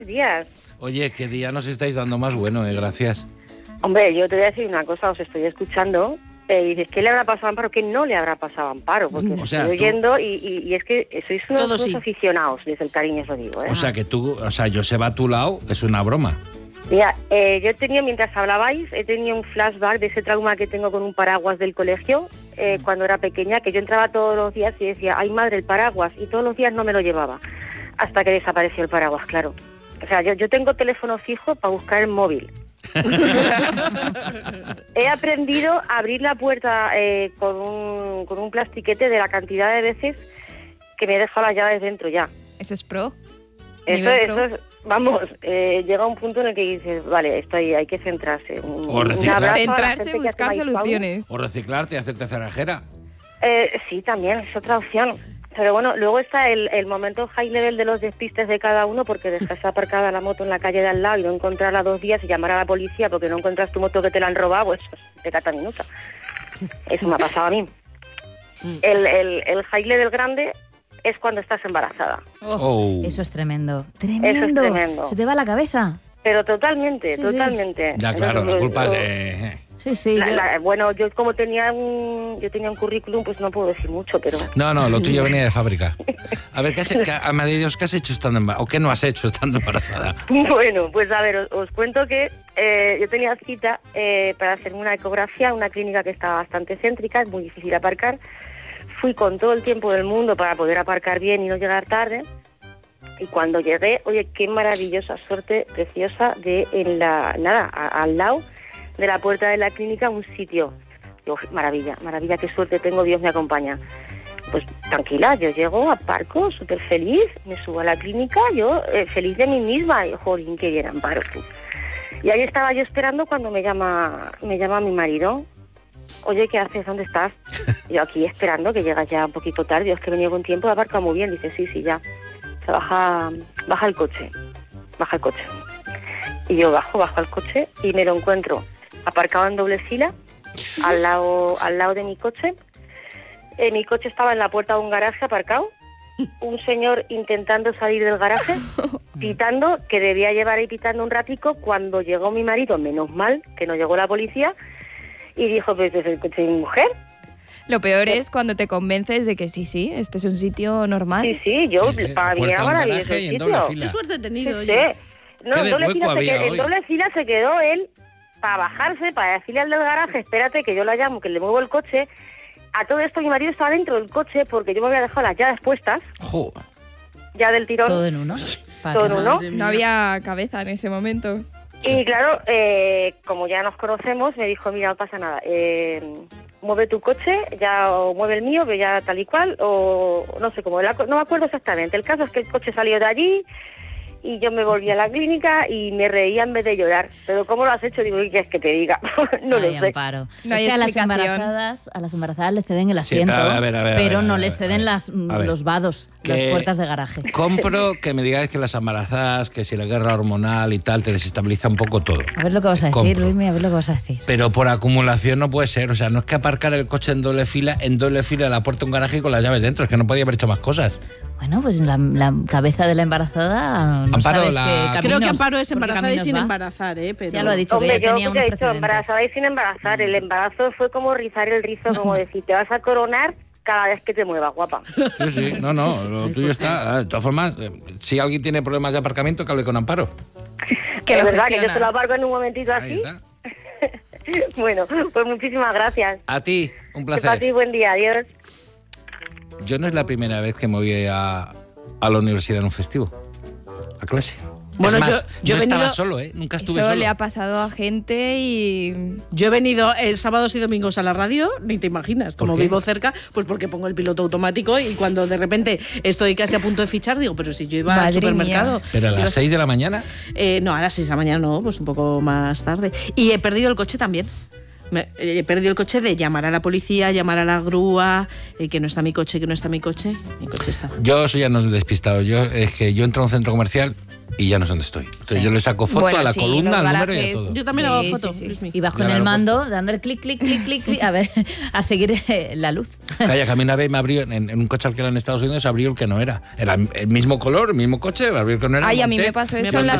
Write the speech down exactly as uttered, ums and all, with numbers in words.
días. Oye, qué día nos estáis dando más bueno, eh, gracias. Hombre, yo te voy a decir una cosa, os estoy escuchando eh, y dices, ¿qué le habrá pasado a Amparo? ¿Qué no le habrá pasado a Amparo? Porque O os sea, estoy tú- oyendo y, y, y es que sois unos, Todo unos sí. aficionados, desde el cariño os lo digo. ¿eh? O sea, que tú, o sea, Joseba a tu lado es una broma. Mira, eh, yo he tenido, mientras hablabais, he tenido un flashback de ese trauma que tengo con un paraguas del colegio eh, cuando era pequeña, que yo entraba todos los días y decía, ay madre, el paraguas, y todos los días no me lo llevaba, hasta que desapareció el paraguas, claro. O sea, yo, yo tengo teléfono fijo para buscar el móvil. He aprendido a abrir la puerta eh, con, un, con un plastiquete de la cantidad de veces que me he dejado las llaves dentro ya. Eso es pro. Eso, Nivel pro. eso es, vamos, eh, llega un punto en el que dices, vale, esto hay, hay que centrarse. Un, O reciclar. abrazo a la Centrarse, gente que buscar hace MyFound. soluciones. O reciclarte y hacerte cerrajera. Eh, sí, también, es otra opción. Pero bueno, luego está el, el momento high level de los despistes de cada uno, porque dejas aparcada la moto en la calle de al lado y no encontrarla dos días y llamar a la policía porque no encuentras tu moto que te la han robado, pues te cata minuta. Eso me ha pasado a mí. El, el, el high level grande es cuando estás embarazada. Oh. Eso es tremendo. Tremendo. Eso es tremendo. Se te va la cabeza. Pero totalmente, Sí, sí. totalmente. Ya, claro, la Entonces, culpa yo- de... Sí, sí. la- yo- la- bueno, yo como tenía un yo tenía un currículum, pues no puedo decir mucho, pero No, no, lo tuyo venía de fábrica. A ver, ¿qué has, qué, a madre de Dios, ¿qué has hecho estando embarazada? ¿O qué no has hecho estando embarazada? bueno, pues a ver, os, os cuento que eh, yo tenía cita eh, para hacerme una ecografía en una clínica que estaba bastante céntrica, es muy difícil aparcar. Fui con todo el tiempo del mundo para poder aparcar bien y no llegar tarde. Y cuando llegué, oye, qué maravillosa suerte preciosa de en la nada, a- al lado de la puerta de la clínica un sitio. Digo, maravilla, maravilla, qué suerte tengo, Dios me acompaña. Pues tranquila, yo llego, aparco, súper feliz, me subo a la clínica, yo eh, feliz de mí misma, y jolín, qué bien, Amparo, tú. Y ahí estaba yo esperando cuando me llama, me llama mi marido. Oye, ¿qué haces? ¿Dónde estás? Y yo aquí esperando, que llegas ya un poquito tarde. Yo es que he venido con tiempo, he aparcado muy bien. Dice, sí, sí, ya. Se baja, baja el coche, baja el coche. Y yo bajo, bajo al coche y me lo encuentro aparcado en doble fila, al lado, al lado de mi coche. Eh, mi coche estaba en la puerta de un garaje aparcado. Un señor intentando salir del garaje, pitando, que debía llevar ahí pitando un ratico. Cuando llegó mi marido, menos mal que no llegó la policía, y dijo, pues es el coche de mi mujer. Lo peor es cuando te convences de que sí, sí, este es un sitio normal. Sí, sí, yo, Sí, sí, para la mí puerta era de un maravilloso garaje el y en sitio. doble Qué fila. suerte he tenido, Sí, oye. sí. No, Qué en de doble, hueco fila se había quedó, en hoy. doble fila se quedó él para bajarse, para decirle al del garaje, espérate que yo la llamo, que le muevo el coche. A todo esto mi marido estaba dentro del coche porque yo me había dejado las llaves puestas, Jo. ya del tirón. todo en uno. ¿Para Todo qué en más? uno. Madre No mía. había cabeza en ese momento. Y claro, eh, como ya nos conocemos, me dijo, mira, no pasa nada, eh, mueve tu coche, ya o mueve el mío, que ya tal y cual, o no sé cómo, la co- no me acuerdo exactamente. El caso es que el coche salió de allí y yo me volví a la clínica y me reía en vez de llorar. Pero ¿cómo lo has hecho? Digo, ¿qué quieres que te diga? no Ay, lo sé. Amparo. No es hay que a las explicación. embarazadas, a las embarazadas les ceden el Sí, asiento, pero a ver, a ver, a pero ver, no a ver, les a ceden ver. las, A ver. los vados, las Que- puertas de garaje. Compro que me digáis que las embarazadas, que si la guerra hormonal y tal, te desestabiliza un poco todo. A ver lo que vas a decir, Compro. Luismi, a ver lo que vas a decir. Pero por acumulación no puede ser. O sea, no es que aparcar el coche en doble fila, en doble fila de la puerta de un garaje y con las llaves dentro. Es que no podía haber hecho más cosas. Bueno, pues la, la cabeza de la embarazada no Amparo, sabes la- qué Creo caminos, Creo que Amparo es por qué embarazada y caminos sin va. embarazar, ¿eh? Pero... Ya lo ha dicho, Hombre, que ya yo tenía que unos he dicho precedentes. embarazada y sin embarazar. El embarazo fue como rizar el rizo, como decir, te vas a coronar cada vez que te muevas, guapa. Sí, sí, no, no, lo tuyo está. De todas formas, eh, si alguien tiene problemas de aparcamiento, que hable con Amparo. Que es lo verdad que yo gestionan. te lo aparco en un momentito Ahí así. está. Bueno, pues muchísimas gracias. A ti, un Que para ti, placer. buen día, adiós. Yo no es la primera vez que me voy a, a la universidad en un festivo. A clase. Bueno, es más, yo- yo no he estaba venido- solo, ¿eh? Nunca estuve Eso solo. le ha pasado a gente y... Yo he venido eh, sábados y domingos a la radio, ni te imaginas, como ¿Por qué? vivo cerca, pues porque pongo el piloto automático y cuando de repente estoy casi a punto de fichar, digo, pero si yo iba al Madre supermercado. mía. Pero a iba- las seis de la mañana. Eh, no, a las seis de la mañana no, pues un poco más tarde. Y he perdido el coche también. Me, he perdido el coche de llamar a la policía, llamar a la grúa, eh, que no está mi coche, que no está mi coche. Mi coche está. Yo eso ya no he despistado. Yo, es que yo entro a un centro comercial y ya no sé dónde estoy. Entonces Sí. yo le saco foto Bueno, a la sí, columna, los al número y a garajes. todo. Yo también Sí, hago sí, foto, sí. Luismi. Y vas con Ya el lo mando, dándole clic, clic, clic, clic, clic, a ver, a seguir eh, la luz. Calla, que a mí una vez me abrió, en, en un coche alquilado en Estados Unidos, abrió el que no era. Era el mismo color, el mismo coche, abrió el que no era. Ay, a mí monté. me pasó Me eso en pasó la